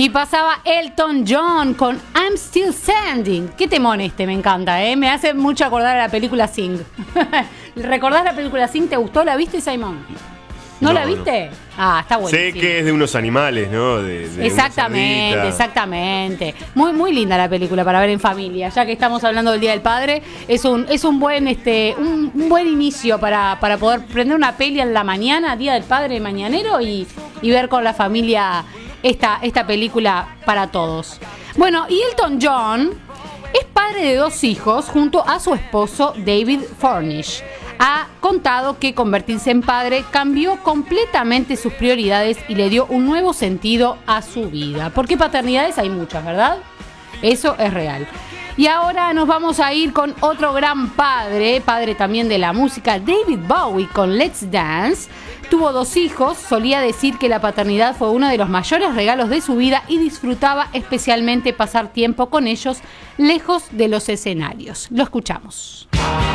Y pasaba Elton John con I'm Still Standing. Qué temón me encanta, ¿eh? Me hace mucho acordar a la película Sing. ¿Recordás la película Sing? ¿Te gustó? ¿La viste, Simon? ¿No la viste? No. Ah, está bueno. Sé que es de unos animales, ¿no? Exactamente, exactamente. Muy, muy linda la película para ver en familia. Ya que estamos hablando del Día del Padre, es un buen un buen inicio para poder prender una peli en la mañana, Día del Padre mañanero, y ver con la familia esta película para todos. Bueno, y Elton John es padre de 2 hijos junto a su esposo David Furnish. Ha contado que convertirse en padre cambió completamente sus prioridades y le dio un nuevo sentido a su vida. Porque paternidades hay muchas, ¿verdad? Eso es real. Y ahora nos vamos a ir con otro gran padre también de la música, David Bowie con Let's Dance. Tuvo 2 hijos, solía decir que la paternidad fue uno de los mayores regalos de su vida y disfrutaba especialmente pasar tiempo con ellos lejos de los escenarios. Lo escuchamos.